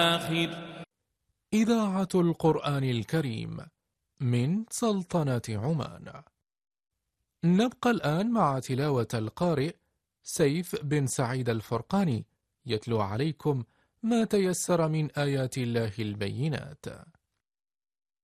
آخر. إذاعة القرآن الكريم من سلطنة عمان. نبقى الآن مع تلاوة القارئ سيف بن سعيد الفرقاني يتلو عليكم ما تيسر من آيات الله البينات.